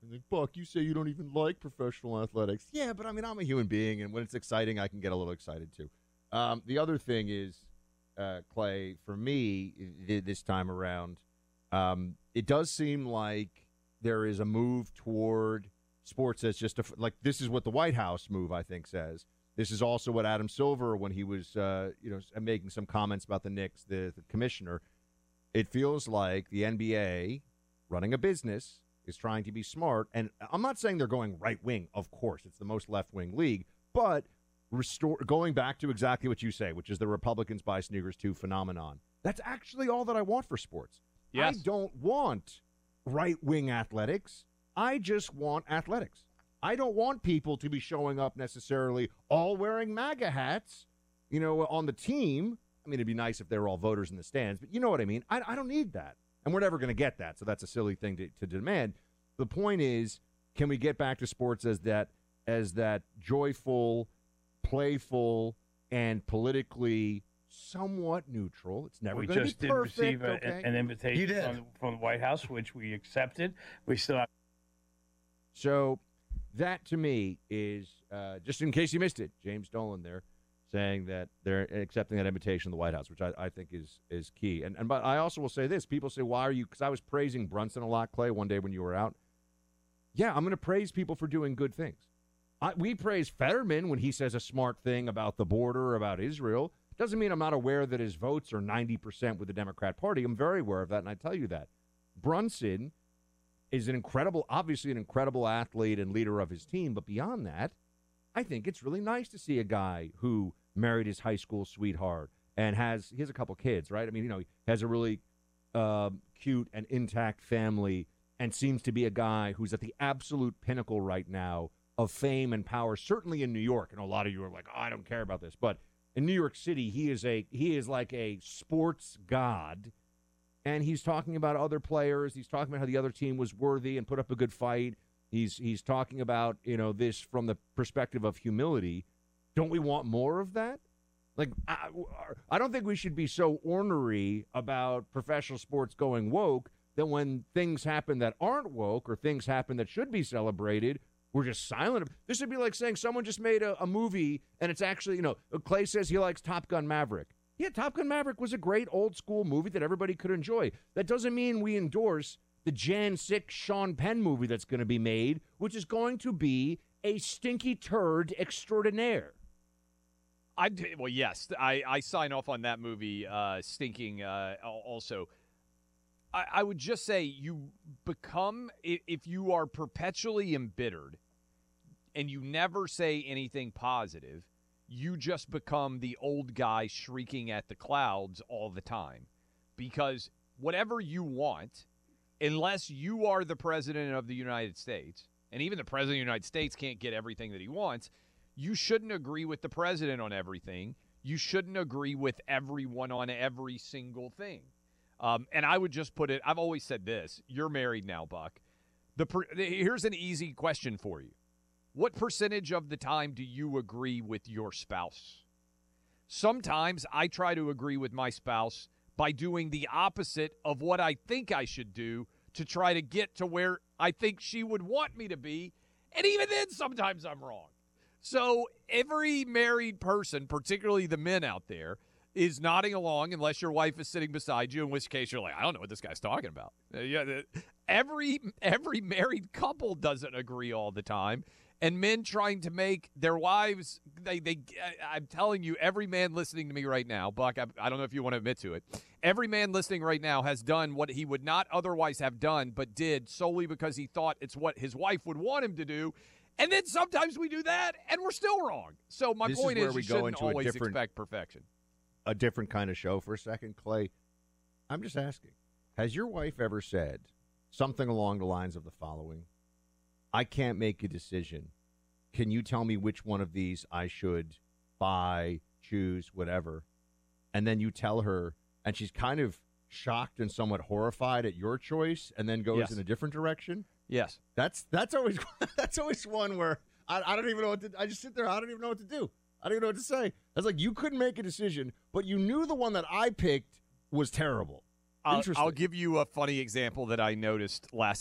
And like, Buck, you say you don't even like professional athletics. Yeah, but I mean, I'm a human being, and when it's exciting, I can get a little excited too. The other thing is, Clay, for me, this time around, it does seem like there is a move toward sports as just like this is what the White House move, I think, says. This is also what Adam Silver, when he was making some comments about the Knicks, the commissioner, it feels like the NBA, running a business, is trying to be smart. And I'm not saying they're going right wing, of course. It's the most left wing league. But going back to exactly what you say, which is the Republicans buy sneakers too phenomenon. That's actually all that I want for sports. Yes. I don't want right wing athletics. I just want athletics. I don't want people to be showing up necessarily all wearing MAGA hats, on the team. I mean, it'd be nice if they were all voters in the stands, but you know what I mean? I don't need that. And we're never going to get that, so that's a silly thing to demand. The point is, can we get back to sports as that joyful, playful, and politically somewhat neutral? It's never going to be perfect. We just did receive an invitation from the White House, which we accepted. We still have. So that, to me, is, just in case you missed it, James Dolan there saying that they're accepting that invitation to the White House, which I think is key. But I also will say this. People say, why are you – because I was praising Brunson a lot, Clay, one day when you were out. Yeah, I'm going to praise people for doing good things. We praise Fetterman when he says a smart thing about the border, about Israel. Doesn't mean I'm not aware that his votes are 90% with the Democrat Party. I'm very aware of that, and I tell you that. Brunson is obviously an incredible athlete and leader of his team, but beyond that, I think it's really nice to see a guy who married his high school sweetheart and he has a couple kids, right? I mean, he has a really cute and intact family and seems to be a guy who's at the absolute pinnacle right now of fame and power, certainly in New York. And a lot of you are like, oh, I don't care about this. But in New York City, he is like a sports god. And he's talking about other players. He's talking about how the other team was worthy and put up a good fight. He's talking about, this from the perspective of humility. Don't we want more of that? Like, I don't think we should be so ornery about professional sports going woke that when things happen that aren't woke or things happen that should be celebrated, we're just silent. This would be like saying someone just made a movie and it's actually, Clay says he likes Top Gun Maverick. Yeah, Top Gun Maverick was a great old school movie that everybody could enjoy. That doesn't mean we endorse the Jan 6 Sean Penn movie that's going to be made, which is going to be a stinky turd extraordinaire. Well, yes, I sign off on that movie, stinking also. I would just say you become, if you are perpetually embittered and you never say anything positive, you just become the old guy shrieking at the clouds all the time. Because whatever you want, unless you are the president of the United States, and even the president of the United States can't get everything that he wants, you shouldn't agree with the president on everything. You shouldn't agree with everyone on every single thing. And I would just put it, I've always said this. You're married now, Buck. Here's an easy question for you. What percentage of the time do you agree with your spouse? Sometimes I try to agree with my spouse by doing the opposite of what I think I should do to try to get to where I think she would want me to be. And even then, sometimes I'm wrong. So every married person, particularly the men out there, is nodding along unless your wife is sitting beside you, in which case you're like, I don't know what this guy's talking about. Every married couple doesn't agree all the time. And men trying to make their wives, I'm telling you, every man listening to me right now, Buck, I don't know if you want to admit to it, every man listening right now has done what he would not otherwise have done, but did solely because he thought it's what his wife would want him to do. And then sometimes we do that, and we're still wrong. So my point is you shouldn't always expect perfection. A different kind of show for a second, Clay. I'm just asking, has your wife ever said something along the lines of the following? I can't make a decision. Can you tell me which one of these I should buy, choose, whatever? And then you tell her, and she's kind of shocked and somewhat horrified at your choice, and then goes in a different direction? Yes. That's always that's always one where I don't even know what to. I just sit there. I don't even know what to do. I don't even know what to say. I was like, you couldn't make a decision, but you knew the one that I picked was terrible. I'll give you a funny example that I noticed